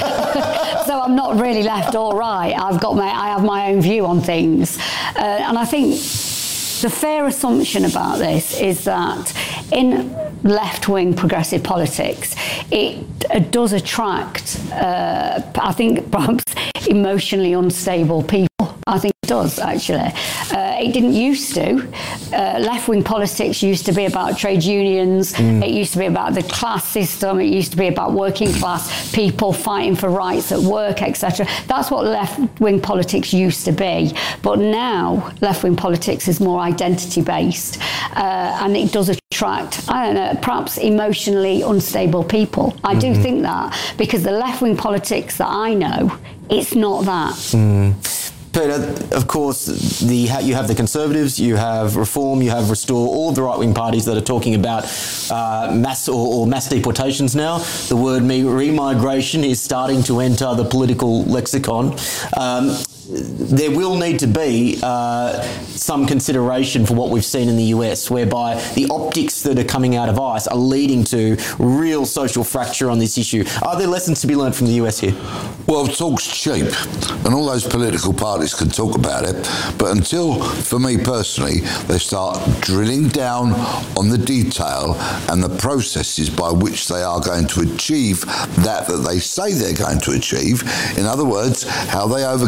so I'm not really left or right. I've got my I have my own view on things, uh, and I think the fair assumption about this is that in left-wing progressive politics, it uh, does attract, uh, I think, perhaps emotionally unstable people. I think it does, actually. Uh, it didn't used to. Uh, left-wing politics used to be about trade unions. Mm. It used to be about the class system. It used to be about working class people fighting for rights at work, et cetera. That's what left-wing politics used to be. But now, left-wing politics is more identity-based, uh, and it does attract, I don't know, perhaps emotionally unstable people. I mm-hmm. do think that, because the left-wing politics that I know, it's not that. Mm. Peter, of course, the you have the Conservatives, you have Reform, you have Restore, all of the right-wing parties that are talking about uh, mass or, or mass deportations now. The word remigration is starting to enter the political lexicon. Um, there will need to be uh, some consideration for what we've seen in the U S, whereby the optics that are coming out of ICE are leading to real social fracture on this issue. Are there lessons to be learned from the U S here? Well, talk's cheap, and all those political parties can talk about it, but until, for me personally, they start drilling down on the detail and the processes by which they are going to achieve that that they say they're going to achieve, in other words, how they overcome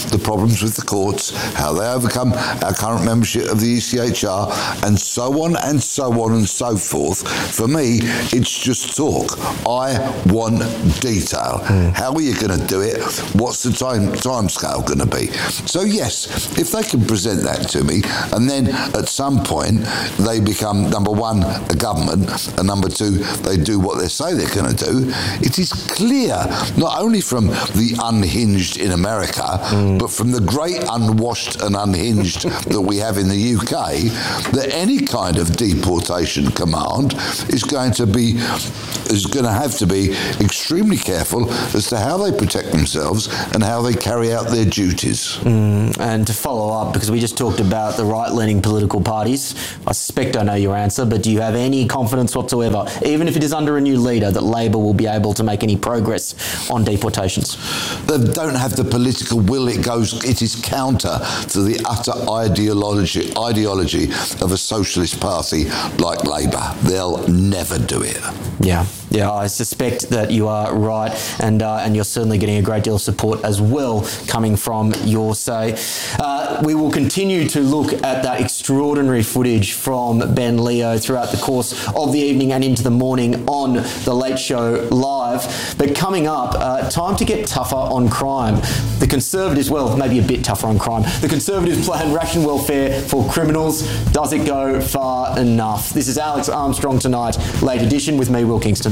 the problems with the courts, how they overcome our current membership of the E C H R, and so on and so on and so forth. For me, it's just talk. I want detail. Mm. How are you going to do it? What's the time time scale going to be? So yes, if they can present that to me, and then at some point they become, number one, a government, and number two, they do what they say they're going to do, it is clear, not only from the unhinged in America, mm. but from the great unwashed and unhinged that we have in the U K, that any kind of deportation command is going to be is going to have to be extremely careful as to how they protect themselves and how they carry out their duties. Mm, and to follow up, because we just talked about the right-leaning political parties, I suspect I know your answer, but do you have any confidence whatsoever, even if it is under a new leader, that Labor will be able to make any progress on deportations? They don't have the political will. It goes. It is counter to the utter ideology ideology of a socialist party like Labour. They'll never do it. Yeah. Yeah, I suspect that you are right, and uh, and you're certainly getting a great deal of support as well coming from your say. Uh, we will continue to look at that extraordinary footage from Ben Leo throughout the course of the evening and into the morning on The Late Show Live. But coming up, uh, time to get tougher on crime. The Conservatives, well, maybe a bit tougher on crime. The Conservatives plan ration welfare for criminals. Does it go far enough? This is Alex Armstrong Tonight, late edition with me, Will Kingston.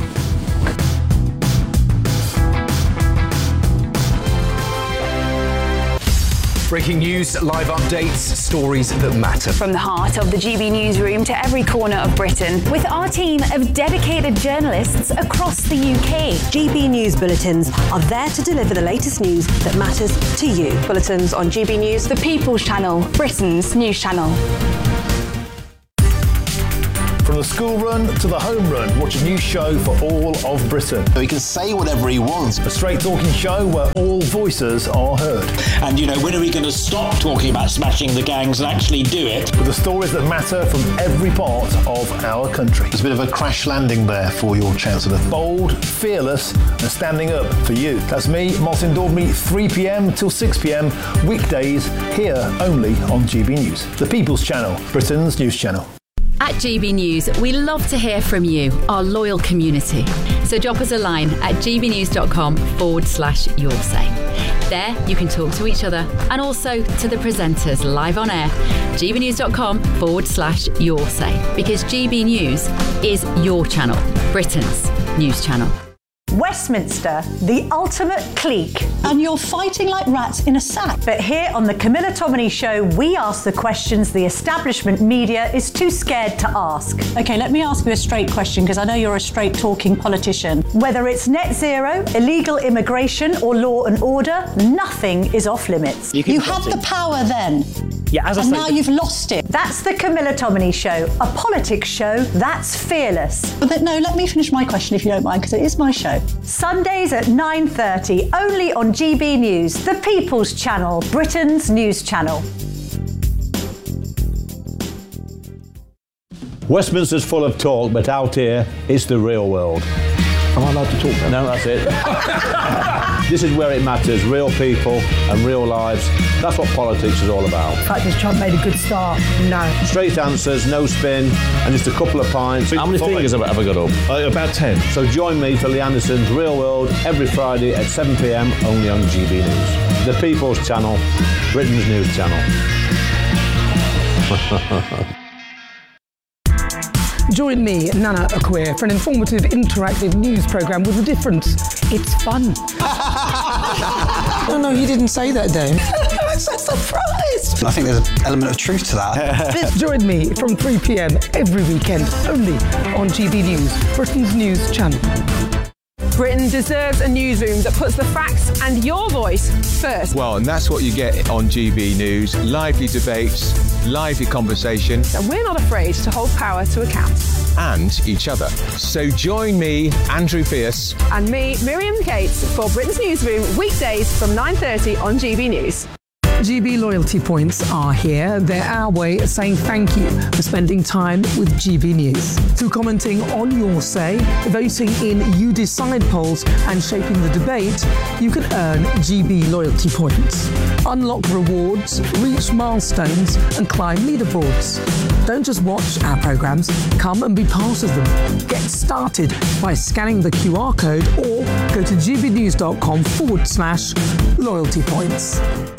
Breaking news, live updates, stories that matter. From the heart of the G B newsroom to every corner of Britain, with our team of dedicated journalists across the U K. G B News Bulletins are there to deliver the latest news that matters to you. Bulletins on G B News, the People's Channel, Britain's news channel. From the school run to the home run, watch a new show for all of Britain. He can say whatever he wants. A straight talking show where all voices are heard. And, you know, when are we going to stop talking about smashing the gangs and actually do it? With the stories that matter from every part of our country. There's a bit of a crash landing there for your Chancellor. Bold, fearless, and standing up for you. That's me, Martin Daubney, three p.m. till six p.m. weekdays, here only on G B News. The People's Channel, Britain's news channel. At G B News, we love to hear from you, our loyal community. So drop us a line at gbnews.com forward slash your say. There, you can talk to each other and also to the presenters live on air. gbnews.com forward slash your say. Because G B News is your channel, Britain's news channel. Westminster, the ultimate clique. And you're fighting like rats in a sack. But here on the Camilla Tominey Show, we ask the questions the establishment media is too scared to ask. OK, let me ask you a straight question, because I know you're a straight-talking politician. Whether it's net zero, illegal immigration or law and order, nothing is off limits. You, you had the power then. Yeah, as I and say, now you've lost it. That's the Camilla Tominey Show, a politics show that's fearless. But then, no, let me finish my question if you don't mind, because it is my show. Sundays at nine thirty, only on G B News, the People's Channel, Britain's news channel. Westminster's full of talk, but out here, it's the real world. Am I allowed to talk now? No, that's it. This is where it matters, real people and real lives. That's what politics is all about. In fact, has Trump made a good start? No. Straight answers, no spin, and just a couple of pints. How many fingers have I ever got up? Uh, about ten. So join me for Lee Anderson's Real World every Friday at seven p.m, only on G B News. The People's Channel, Britain's news channel. Join me, Nana Akweer, for an informative, interactive news programme with a difference. It's fun. No, no, you didn't say that, Dave. I'm so surprised. I think there's an element of truth to that. Join me from three p.m. every weekend, only on G B News, Britain's news channel. Britain deserves a newsroom that puts the facts and your voice first. Well, and that's what you get on G B News. Lively debates, lively conversation. And we're not afraid to hold power to account. And each other. So join me, Andrew Pierce. And me, Miriam Cates, for Britain's Newsroom, weekdays from nine thirty on G B News. G B loyalty points are here. They're our way of saying thank you for spending time with G B News. Through commenting on your say, voting in You Decide polls and shaping the debate, you can earn G B loyalty points. Unlock rewards, reach milestones and climb leaderboards. Don't just watch our programmes, come and be part of them. Get started by scanning the Q R code or go to gbnews.com forward slash loyalty points.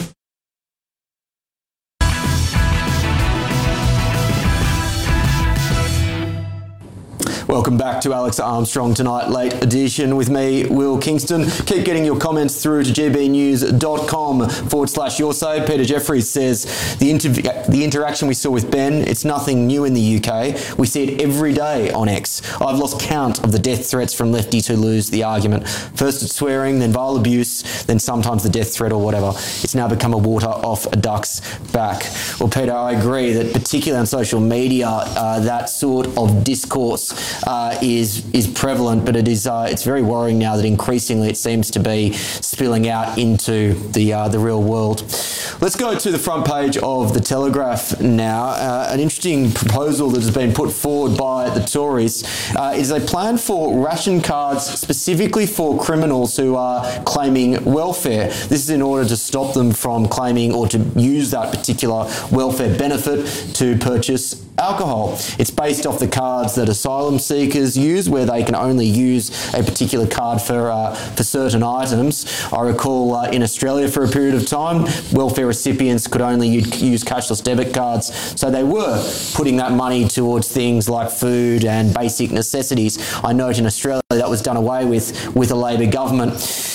Welcome back to Alex Armstrong Tonight Late Edition with me, Will Kingston. Keep getting your comments through to gbnews.com forward slash your say. Peter Jeffries says, the, inter- the interaction we saw with Ben, it's nothing new in the U K. We see it every day on X. I've lost count of the death threats from lefties who lose the argument. First it's swearing, then vile abuse, then sometimes the death threat or whatever. It's now become a water off a duck's back. Well, Peter, I agree that particularly on social media, uh, that sort of discourse Uh, is is prevalent, but it is uh, it's very worrying now that increasingly it seems to be spilling out into the uh, the real world. Let's go to the front page of the Telegraph now. Uh, an interesting proposal that has been put forward by the Tories uh, is a plan for ration cards specifically for criminals who are claiming welfare. This is in order to stop them from claiming or to use that particular welfare benefit to purchase alcohol. It's based off the cards that asylum seekers use, where they can only use a particular card for uh, for certain items. I recall uh, in Australia for a period of time, welfare recipients could only use cashless debit cards, so they were putting that money towards things like food and basic necessities. I note in Australia that was done away with with a Labor government.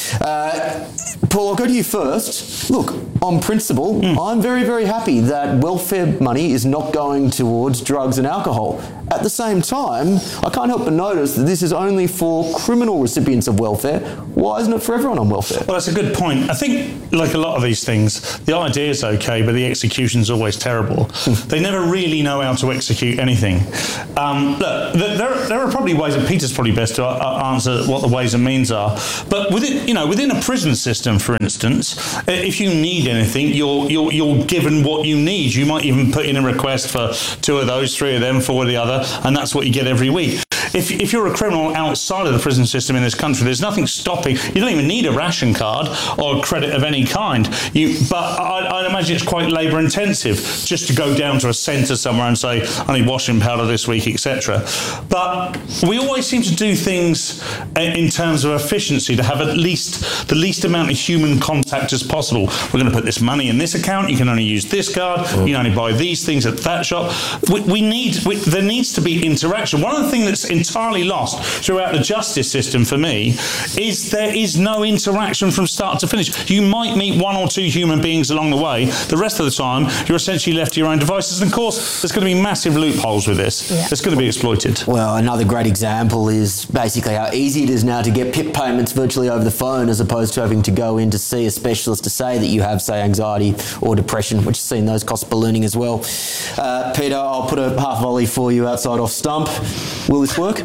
Uh, Paul, I'll go to you first. Look, on principle, mm. I'm very, very happy that welfare money is not going towards drugs and alcohol. At the same time, I can't help but notice that this is only for criminal recipients of welfare. Why isn't it for everyone on welfare? Well, that's a good point. I think, like a lot of these things, the idea is okay, but the execution's always terrible. They never really know how to execute anything. Um, look, there, there are probably ways, and Peter's probably best to answer what the ways and means are. But within, you know, within a prison system, for instance, if you need anything, you're you're you're given what you need. You might even put in a request for two of those, three of them, four of the other, and that's what you get every week. If, if you're a criminal outside of the prison system in this country, there's nothing stopping. You don't even need a ration card or a credit of any kind. You, but I, I'd imagine it's quite labour intensive just to go down to a centre somewhere and say, I need washing powder this week, et cetera. But we always seem to do things in terms of efficiency to have at least the least amount of human contact as possible. We're going to put this money in this account. You can only use this card. Mm. You can only buy these things at that shop. We, we need. We, there needs to be interaction. One of the things that's entirely lost throughout the justice system for me is there is no interaction from start to finish. You might meet one or two human beings along the way. The rest of the time, you're essentially left to your own devices. And of course, there's going to be massive loopholes with this. Yeah. It's going to be exploited. Well, another great example is basically how easy it is now to get P I P payments virtually over the phone, as opposed to having to go in to see a specialist to say that you have, say, anxiety or depression, which has seen those costs ballooning as well. Uh, Peter, I'll put a half volley for you outside off stump. Will this work?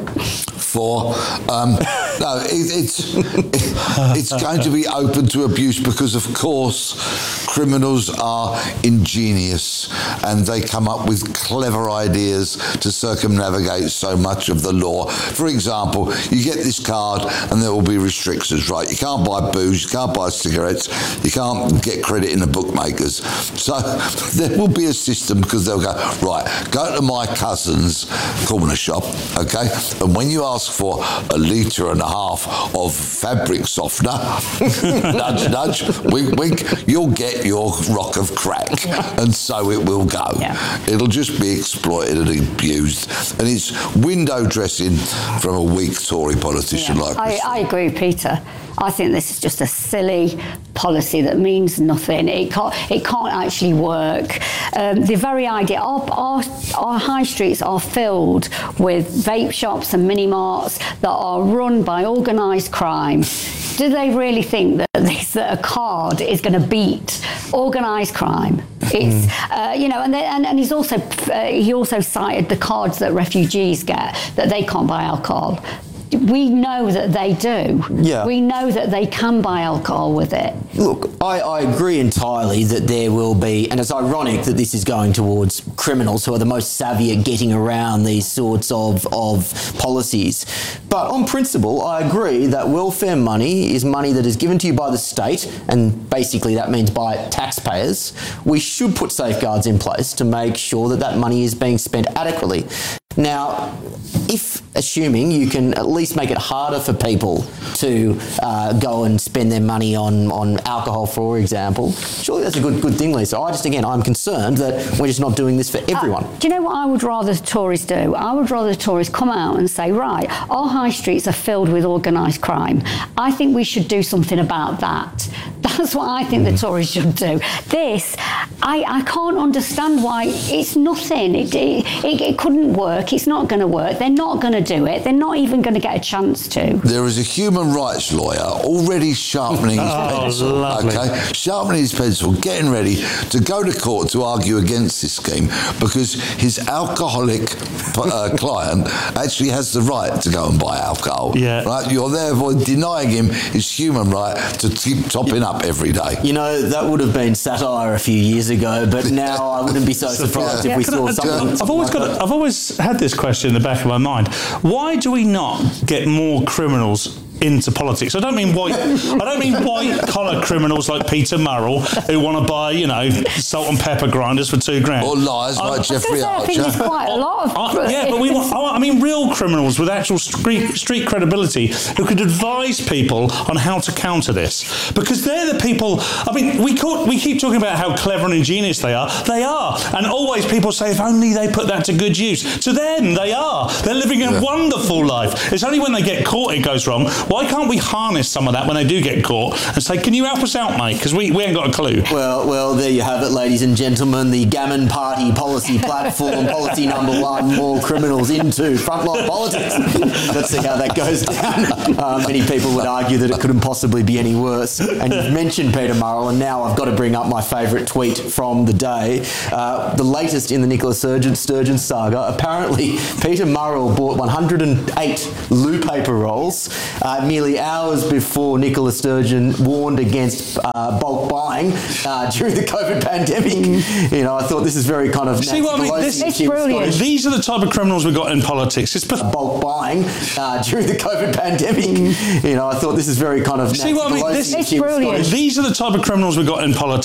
For um, no, it, it's it's going to be open to abuse because, of course, criminals are ingenious and they come up with clever ideas to circumnavigate so much of the law. For example, you get this card and there will be restrictions, right? You can't buy booze, you can't buy cigarettes, you can't get credit in the bookmakers. So there will be a system because they'll go, right, go to my cousin's corner shop, okay? And when you ask for a litre and a half of fabric softener, nudge, nudge, wink, wink, you'll get your rock of crack. Yeah. And so it will go. Yeah. It'll just be exploited and abused. And it's window dressing from a weak Tory politician yeah. like I, this. I agree with Peter. I think this is just a silly policy that means nothing. It can't, it can't actually work. Um, the very idea, our, our, our high streets are filled with vape shops and mini-marts that are run by organised crime. Do they really think that this that a card is going to beat organised crime? It's mm. uh, you know, and, they, and and he's also uh, he also cited the cards that refugees get, that they can't buy alcohol. we know that they do. Yeah. We know that they can buy alcohol with it. Look, I, I agree entirely that there will be, and it's ironic that this is going towards criminals who are the most savvy at getting around these sorts of, of policies. But on principle, I agree that welfare money is money that is given to you by the state, and basically that means by taxpayers. We should put safeguards in place to make sure that that money is being spent adequately. Now, if assuming you can at least make it harder for people to uh, go and spend their money on, on alcohol, for example, surely that's a good good thing, Lisa. I just, again, I'm concerned that we're just not doing this for everyone. Uh, do you know what I would rather the Tories do? I would rather the Tories come out and say, right, our high streets are filled with organised crime. I think we should do something about that. That's what I think mm. the Tories should do. This, I, I can't understand why it's nothing. It, it, it, it couldn't work. It's not going to work. They're not going to do it. They're not even going to get a chance to. There is a human rights lawyer already sharpening his oh, pencil. Lovely. Okay, sharpening his pencil, getting ready to go to court to argue against this scheme because his alcoholic uh, client actually has the right to go and buy alcohol. Yeah. Right? You're therefore denying him his human right to keep topping up every day. You know, that would have been satire a few years ago, but now I wouldn't be so surprised yeah. if we Can saw I, something. I've always got. A, I've always had this question in the back of my mind. Why do we not get more criminals into politics? I don't mean white. I don't mean white collar criminals like Peter Murrell who want to buy, you know, salt and pepper grinders for two grand, or liars like I, Jeffrey I Archer. think there's quite a lot of. I, yeah, but we want. I mean, real criminals with actual street street credibility who could advise people on how to counter this, because they're the people. I mean, we call, we keep talking about how clever and ingenious they are. They are, and always people say if only they put that to good use. To them, they are. They're living a yeah. wonderful life. It's only when they get caught it goes wrong. Why can't we harness some of that when they do get caught and say, can you help us out, mate? Because we, we ain't got a clue. Well, well, there you have it, ladies and gentlemen. The Gammon Party policy platform, policy number one, more criminals into frontline politics. Let's see how that goes down. Uh, many people would argue that it couldn't possibly be any worse. And you've mentioned Peter Murrell, and now I've got to bring up my favourite tweet from the day. Uh, the latest in the Nicola Sturgeon, Sturgeon saga. Apparently, Peter Murrell bought one hundred eight loo paper rolls uh, merely hours before Nicola Sturgeon warned against uh, bulk buying uh, during the COVID pandemic. Mm. You know, I thought this is very kind of... See what I mean? This, it's brilliant. These are the type of criminals we've got in politics. It's bulk buying uh, during the COVID pandemic. Mm. You know, I thought this is very kind of... See what I mean? This, it's brilliant. These are the type of criminals we've got in politics.